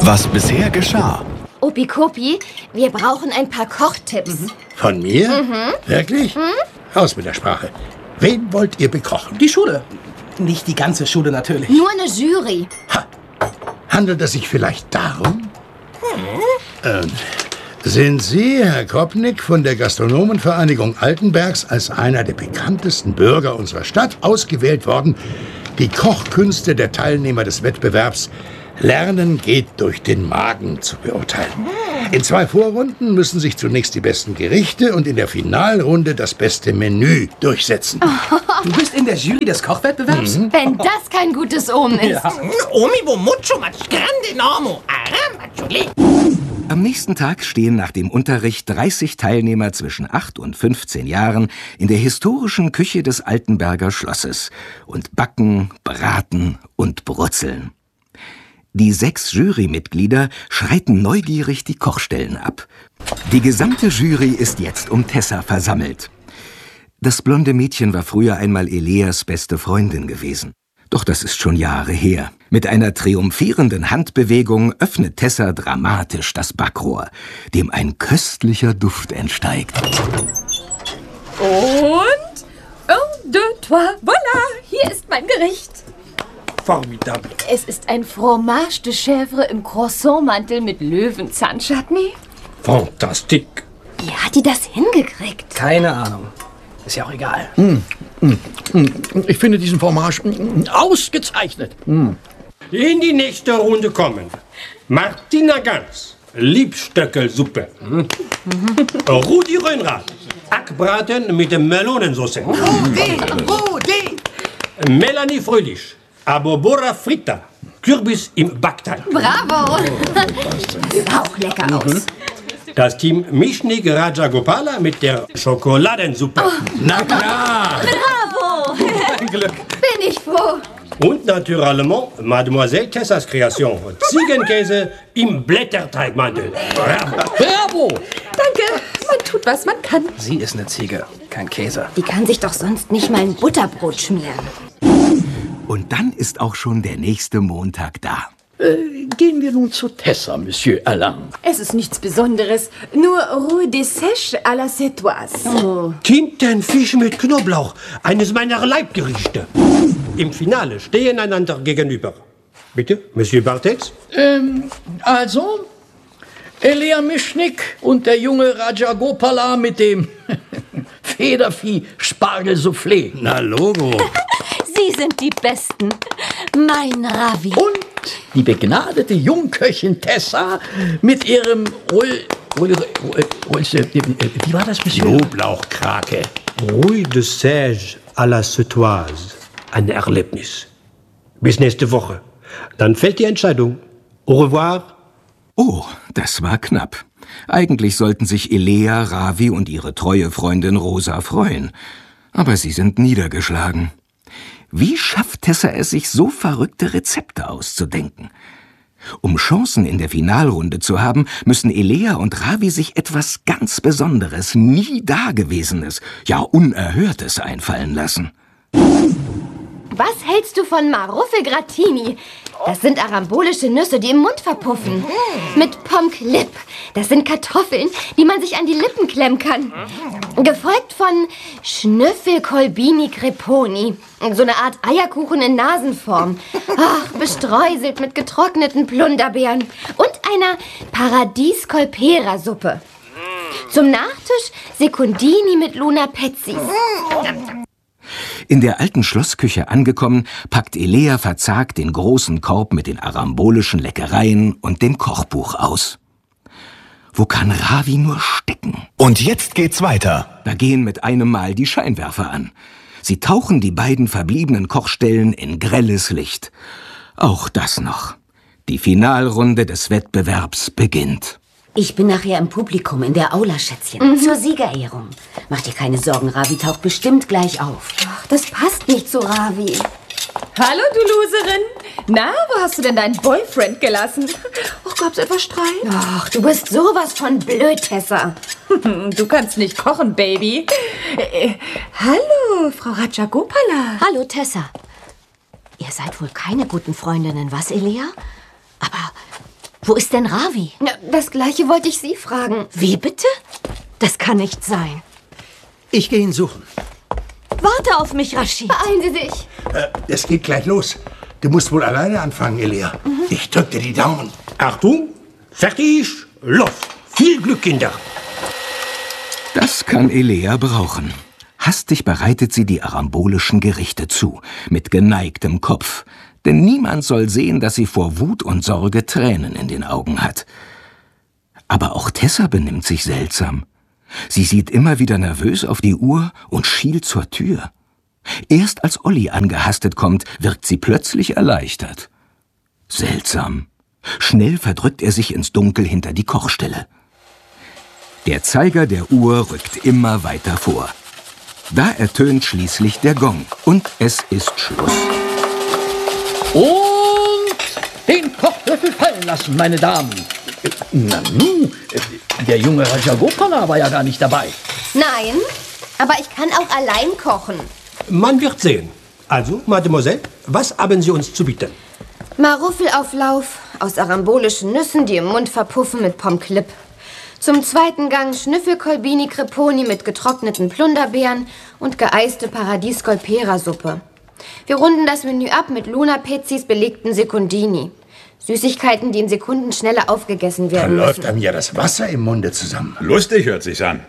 Was bisher geschah. Opikopi, wir brauchen ein paar Kochtipps. Von mir? Wirklich? Aus mit der Sprache. Wen wollt ihr bekochen? Die Schule. Nicht die ganze Schule natürlich. Nur eine Jury. Handelt es sich vielleicht darum? Sind Sie, Herr Kopnick, von der Gastronomenvereinigung Altenbergs als einer der bekanntesten Bürger unserer Stadt ausgewählt worden, die Kochkünste der Teilnehmer des Wettbewerbs Lernen geht durch den Magen zu beurteilen? In 2 Vorrunden müssen sich zunächst die besten Gerichte und in der Finalrunde das beste Menü durchsetzen. Du bist in der Jury des Kochwettbewerbs? Wenn das kein gutes Omen ist. Omi mucho más grande enormo. Am nächsten Tag stehen nach dem Unterricht 30 Teilnehmer zwischen 8 und 15 Jahren in der historischen Küche des Altenberger Schlosses und backen, braten und brutzeln. Die 6 Jurymitglieder schreiten neugierig die Kochstellen ab. Die gesamte Jury ist jetzt um Tessa versammelt. Das blonde Mädchen war früher einmal Eleas beste Freundin gewesen. Doch das ist schon Jahre her. Mit einer triumphierenden Handbewegung öffnet Tessa dramatisch das Backrohr, dem ein köstlicher Duft entsteigt. Und? 1, 2, 3, voilà, hier ist mein Gericht. Formidable. Es ist ein Fromage de Chèvre im Croissantmantel mit Löwenzahn-Chutney. Fantastique. Wie hat die das hingekriegt? Keine Ahnung. Ist ja auch egal. Ich finde diesen Fromage ausgezeichnet. In die nächste Runde kommen Martina Gans, Liebstöckelsuppe. Rudi Röhnrath, Hackbraten mit Melonensauce. Rudi! Melanie Fröhlich, Abobora Fritta, Kürbis im Backteig. Bravo! Das sah auch lecker aus. Das Team Mischnik Rajagopala mit der Schokoladensuppe. Na klar! Bravo! Bin ich froh. Und naturellement Mademoiselle Tessas Kreation, Ziegenkäse im Blätterteigmantel. Bravo. Bravo! Danke, man tut, was man kann. Sie ist eine Ziege, kein Käse. Die kann sich doch sonst nicht mal ein Butterbrot schmieren. Und dann ist auch schon der nächste Montag da. Gehen wir nun zu Tessa, Monsieur Alain. Es ist nichts Besonderes, nur Roux de Sèche à la Sétoise. Tintenfisch mit Knoblauch, eines meiner Leibgerichte. Im Finale stehen einander gegenüber. Bitte, Monsieur Bartels? Also, Elia Mischnik und der junge Rajagopala mit dem Federvieh-Spargel-Soufflé. Na, Logo. Sie sind die Besten. Mein Ravi. Und die begnadete Jungköchin Tessa mit ihrem wie war das, Monsieur? Knoblauchkrake. Rouille de Sèche à la Sétoise. Ein Erlebnis. Bis nächste Woche. Dann fällt die Entscheidung. Au revoir. Oh, das war knapp. Eigentlich sollten sich Elea, Ravi und ihre treue Freundin Rosa freuen. Aber sie sind niedergeschlagen. Wie schafft Tessa es, sich so verrückte Rezepte auszudenken? Um Chancen in der Finalrunde zu haben, müssen Elea und Ravi sich etwas ganz Besonderes, nie Dagewesenes, ja Unerhörtes einfallen lassen. Was hältst du von Maruffe-Gratini? Das sind arambolische Nüsse, die im Mund verpuffen. Mit Pommes-Clip. Das sind Kartoffeln, die man sich an die Lippen klemmen kann. Gefolgt von Schnüffel-Colbini-Creponi. So eine Art Eierkuchen in Nasenform. Ach, bestreuselt mit getrockneten Plunderbeeren. Und einer Paradies-Colpera-Suppe. Zum Nachtisch Secundini mit Luna Pezzis. In der alten Schlossküche angekommen, packt Elea verzagt den großen Korb mit den arambolischen Leckereien und dem Kochbuch aus. Wo kann Ravi nur stecken? Und jetzt geht's weiter. Da gehen mit einem Mal die Scheinwerfer an. Sie tauchen die beiden verbliebenen Kochstellen in grelles Licht. Auch das noch. Die Finalrunde des Wettbewerbs beginnt. Ich bin nachher im Publikum in der Aula, Schätzchen. Zur Siegerehrung. Mach dir keine Sorgen, Ravi taucht bestimmt gleich auf. Ach, das passt nicht zu Ravi. Hallo, du Loserin. Na, wo hast du denn deinen Boyfriend gelassen? Ach, gab's etwas Streit? Ach, du bist sowas von blöd, Tessa. Du kannst nicht kochen, Baby. Hallo, Frau Rajagopala. Hallo, Tessa. Ihr seid wohl keine guten Freundinnen, was, Elea? Aber Wo ist denn Ravi? Ja, das Gleiche wollte ich Sie fragen. Wie bitte? Das kann nicht sein. Ich gehe ihn suchen. Warte auf mich, Rashid. Beeilen Sie sich. Es geht gleich los. Du musst wohl alleine anfangen, Elia. Ich drück dir die Daumen. Achtung, fertig, los. Viel Glück, Kinder. Das kann Elea brauchen. Hastig bereitet sie die arambolischen Gerichte zu, mit geneigtem Kopf. Denn niemand soll sehen, dass sie vor Wut und Sorge Tränen in den Augen hat. Aber auch Tessa benimmt sich seltsam. Sie sieht immer wieder nervös auf die Uhr und schielt zur Tür. Erst als Olli angehastet kommt, wirkt sie plötzlich erleichtert. Seltsam. Schnell verdrückt er sich ins Dunkel hinter die Kochstelle. Der Zeiger der Uhr rückt immer weiter vor. Da ertönt schließlich der Gong und es ist Schluss. Und den Kochlöffel fallen lassen, meine Damen. Nanu, der junge Rajagopala war ja gar nicht dabei. Nein, aber ich kann auch allein kochen. Man wird sehen. Also, Mademoiselle, was haben Sie uns zu bieten? Maruffelauflauf aus arambolischen Nüssen, die im Mund verpuffen mit Pommes Clip. Zum zweiten Gang Schnüffelkolbini Creponi mit getrockneten Plunderbeeren und geeiste Paradies-Golpera-Suppe. Wir runden das Menü ab mit Luna-Pezzis belegten Secundini. Süßigkeiten, die in Sekundenschnelle aufgegessen Da werden läuft müssen. einem ja das Wasser im Munde zusammen. Lustig hört sich's an.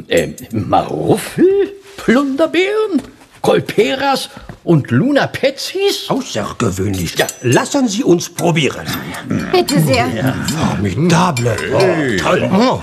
Maruffel, Plunderbeeren, Golperas und Luna-Pezzis? Außergewöhnlich. Ja. Lassen Sie uns probieren. Bitte sehr. Formidable. Toll. Oh,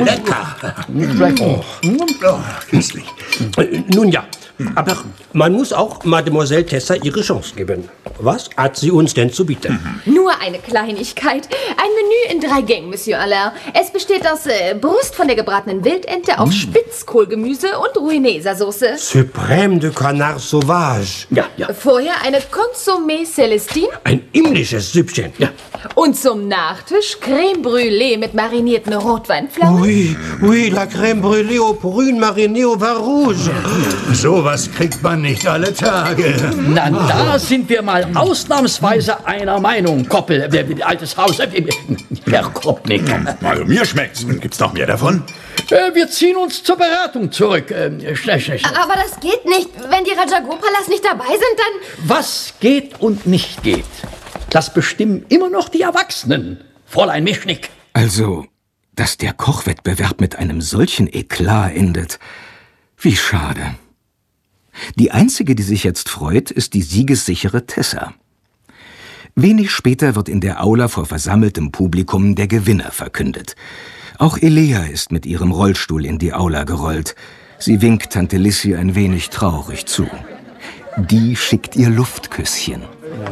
lecker. Köstlich. Nun ja, aber man muss auch Mademoiselle Tessa ihre Chance geben. Was hat sie uns denn zu bieten? Nur eine Kleinigkeit. Ein Menü in 3 Gängen, Monsieur Alain. Es besteht aus Brust von der gebratenen Wildente auf Spitzkohlgemüse und Rouenesa-Soße. Suprême de Canard Sauvage. Ja. Vorher eine Consommé Célestine. Ein indisches Süppchen. Ja. Und zum Nachtisch Crème Brûlée mit marinierten Rotweinpflaumen. Oui, la crème brûlée au prune marinée au vin rouge. Sowas kriegt man nicht alle Tage. Na, da sind wir mal ausnahmsweise einer Meinung, Koppel, altes Haus, Herr Kopnik. Also mir schmeckt's. Gibt's noch mehr davon? Wir ziehen uns zur Beratung zurück. Schnell. Aber das geht nicht. Wenn die Rajagopalas nicht dabei sind, dann... Was geht und nicht geht, das bestimmen immer noch die Erwachsenen, Fräulein Mischnick. Also, dass der Kochwettbewerb mit einem solchen Eklat endet. Wie schade. Die einzige, die sich jetzt freut, ist die siegessichere Tessa. Wenig später wird in der Aula vor versammeltem Publikum der Gewinner verkündet. Auch Elea ist mit ihrem Rollstuhl in die Aula gerollt. Sie winkt Tante Lissi ein wenig traurig zu. Die schickt ihr Luftküsschen.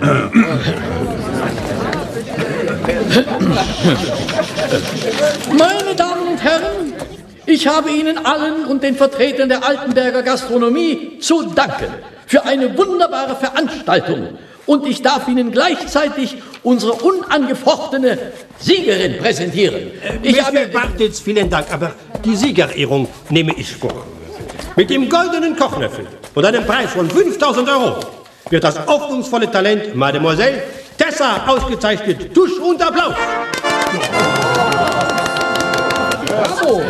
Meine Damen und Herren, ich habe Ihnen allen und den Vertretern der Altenberger Gastronomie zu danken für eine wunderbare Veranstaltung. Und ich darf Ihnen gleichzeitig unsere unangefochtene Siegerin präsentieren. Bartels, vielen Dank, aber die Siegerehrung nehme ich vor. Mit dem goldenen Kochlöffel und einem Preis von 5.000 € wird das hoffnungsvolle Talent Mademoiselle Tessa ausgezeichnet. Tusch und Applaus! Bravo!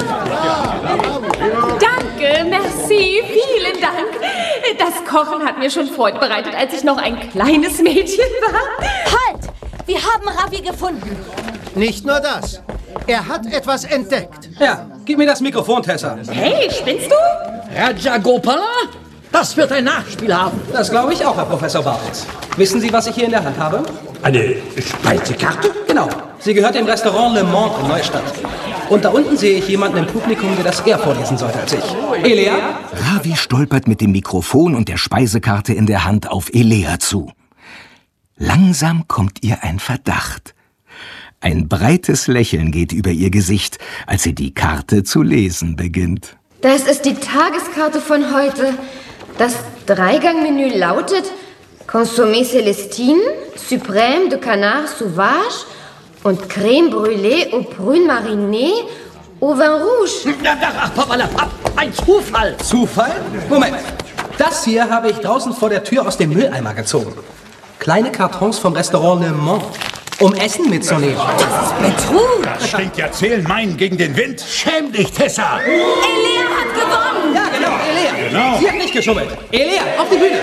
Danke, merci, vielen Dank. Das Kochen hat mir schon Freude bereitet, als ich noch ein kleines Mädchen war. Halt! Wir haben Ravi gefunden. Nicht nur das. Er hat etwas entdeckt. Ja, gib mir das Mikrofon, Tessa. Hey, spinnst du? Rajagopala? Das wird ein Nachspiel haben. Das glaube ich auch, Herr Professor Bartels. Wissen Sie, was ich hier in der Hand habe? Eine Speisekarte? Genau. Sie gehört dem Restaurant Le Monde in Neustadt. Und da unten sehe ich jemanden im Publikum, der das eher vorlesen sollte als ich. Elea? Ravi stolpert mit dem Mikrofon und der Speisekarte in der Hand auf Elea zu. Langsam kommt ihr ein Verdacht. Ein breites Lächeln geht über ihr Gesicht, als sie die Karte zu lesen beginnt. Das ist die Tageskarte von heute. Das 3-Gang-Menü lautet Consommé Célestine, Suprême de Canard Sauvage und Crème Brûlée au Prune Marinée au Vin Rouge. Ach, Papalapap, ein Zufall. Zufall? Moment. Das hier habe ich draußen vor der Tür aus dem Mülleimer gezogen. Kleine Kartons vom Restaurant Le Monde. um Essen mitzunehmen. Betrug! Das stinkt ja Zählmeinen gegen den Wind. Schäm dich, Tessa! Elea hat gewonnen! Ja, genau, Elea. Genau. Sie hat nicht geschummelt. Elea, auf die Bühne.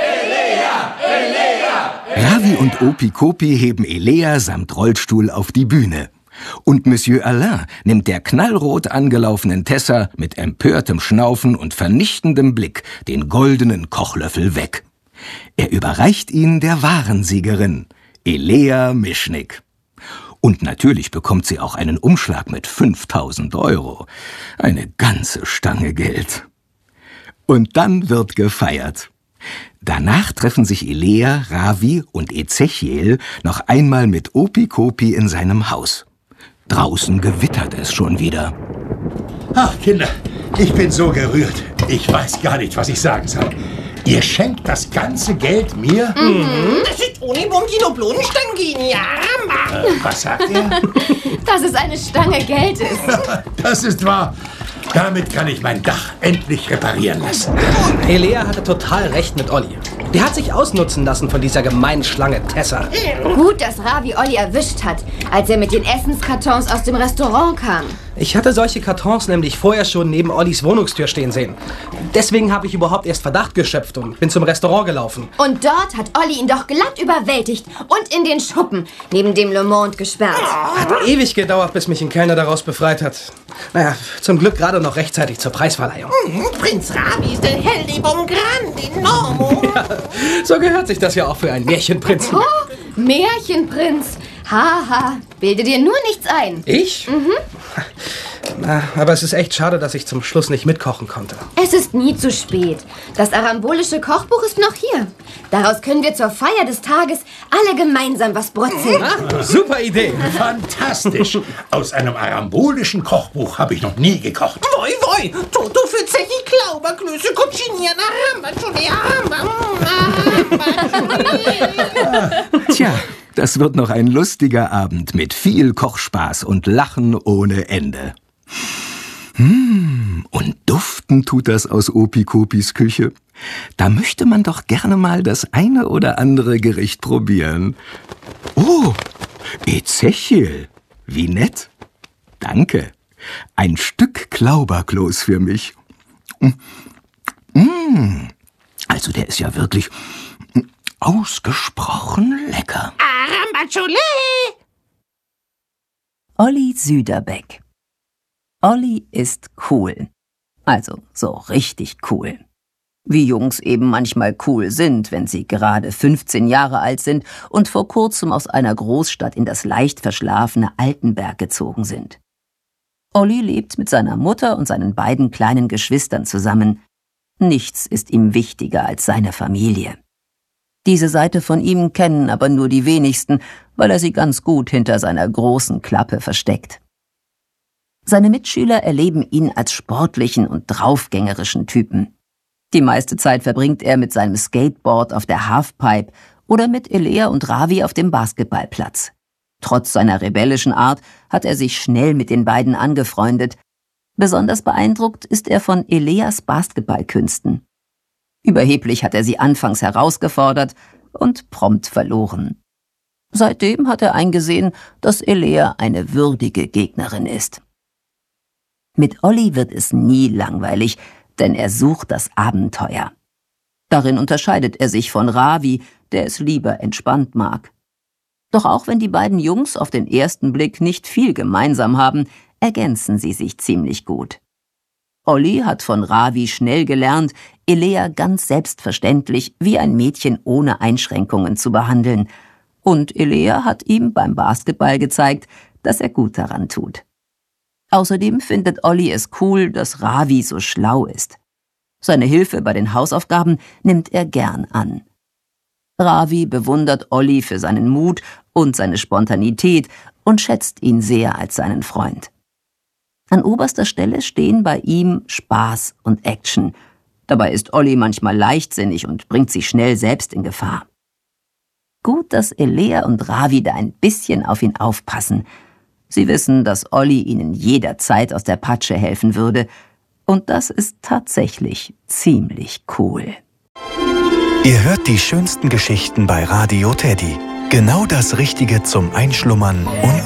Ravi und Opikopi heben Elea samt Rollstuhl auf die Bühne. Und Monsieur Alain nimmt der knallrot angelaufenen Tessa mit empörtem Schnaufen und vernichtendem Blick den goldenen Kochlöffel weg. Er überreicht ihn der wahren Siegerin, Elea Mischnik. Und natürlich bekommt sie auch einen Umschlag mit 5.000 €. Eine ganze Stange Geld. Und dann wird gefeiert. Danach treffen sich Elea, Ravi und Ezechiel noch einmal mit Opikopi in seinem Haus. Draußen gewittert es schon wieder. Ach, Kinder, ich bin so gerührt. Ich weiß gar nicht, was ich sagen soll. Ihr schenkt das ganze Geld mir? Das ist ohne Bombino-Blonenstangen, ja. Was sagt ihr? Dass es eine Stange Geld ist. Das ist wahr. Damit kann ich mein Dach endlich reparieren lassen. Elea hatte total recht mit Olli. Der hat sich ausnutzen lassen von dieser gemeinen Schlange Tessa. Gut, dass Ravi Olli erwischt hat, als er mit den Essenskartons aus dem Restaurant kam. Ich hatte solche Kartons nämlich vorher schon neben Ollis Wohnungstür stehen sehen. Deswegen habe ich überhaupt erst Verdacht geschöpft und bin zum Restaurant gelaufen. Und dort hat Olli ihn doch glatt überwältigt und in den Schuppen neben dem Le Monde gesperrt. Hat ewig gedauert, bis mich ein Kellner daraus befreit hat. Naja, zum Glück gerade noch rechtzeitig zur Preisverleihung. Prinz Ravi ist ein Held vom Grande Enormo. Ja, so gehört sich das ja auch für einen Märchenprinzen. Oh, Märchenprinz. Haha, bilde dir nur nichts ein. Ich? Na, aber es ist echt schade, dass ich zum Schluss nicht mitkochen konnte. Es ist nie zu spät. Das arambolische Kochbuch ist noch hier. Daraus können wir zur Feier des Tages alle gemeinsam was brutzeln. Ah, super Idee. Fantastisch. Aus einem arambolischen Kochbuch habe ich noch nie gekocht. Voi, voi, Toto für Zechi Klauberklöße, Cuciniana, Tja, das wird noch ein lustiger Abend mit viel Kochspaß und Lachen ohne Ende. Und duften tut das aus Opikopis Küche. Da möchte man doch gerne mal das eine oder andere Gericht probieren. Oh, Ezechiel, wie nett. Danke. Ein Stück Klauberkloß für mich. Also der ist ja wirklich ausgesprochen lecker. Arambachole! Olli Süderbeck. Olli ist cool. Also so richtig cool. Wie Jungs eben manchmal cool sind, wenn sie gerade 15 Jahre alt sind und vor kurzem aus einer Großstadt in das leicht verschlafene Altenberg gezogen sind. Olli lebt mit seiner Mutter und seinen beiden kleinen Geschwistern zusammen. Nichts ist ihm wichtiger als seine Familie. Diese Seite von ihm kennen aber nur die wenigsten, weil er sie ganz gut hinter seiner großen Klappe versteckt. Seine Mitschüler erleben ihn als sportlichen und draufgängerischen Typen. Die meiste Zeit verbringt er mit seinem Skateboard auf der Halfpipe oder mit Elea und Ravi auf dem Basketballplatz. Trotz seiner rebellischen Art hat er sich schnell mit den beiden angefreundet. Besonders beeindruckt ist er von Eleas Basketballkünsten. Überheblich hat er sie anfangs herausgefordert und prompt verloren. Seitdem hat er eingesehen, dass Elea eine würdige Gegnerin ist. Mit Olli wird es nie langweilig, denn er sucht das Abenteuer. Darin unterscheidet er sich von Ravi, der es lieber entspannt mag. Doch auch wenn die beiden Jungs auf den ersten Blick nicht viel gemeinsam haben, ergänzen sie sich ziemlich gut. Olli hat von Ravi schnell gelernt, Elea ganz selbstverständlich wie ein Mädchen ohne Einschränkungen zu behandeln. Und Elea hat ihm beim Basketball gezeigt, dass er gut daran tut. Außerdem findet Olli es cool, dass Ravi so schlau ist. Seine Hilfe bei den Hausaufgaben nimmt er gern an. Ravi bewundert Olli für seinen Mut und seine Spontanität und schätzt ihn sehr als seinen Freund. An oberster Stelle stehen bei ihm Spaß und Action. Dabei ist Olli manchmal leichtsinnig und bringt sich schnell selbst in Gefahr. Gut, dass Elea und Ravi da ein bisschen auf ihn aufpassen. Sie wissen, dass Olli ihnen jederzeit aus der Patsche helfen würde. Und das ist tatsächlich ziemlich cool. Ihr hört die schönsten Geschichten bei Radio Teddy. Genau das Richtige zum Einschlummern und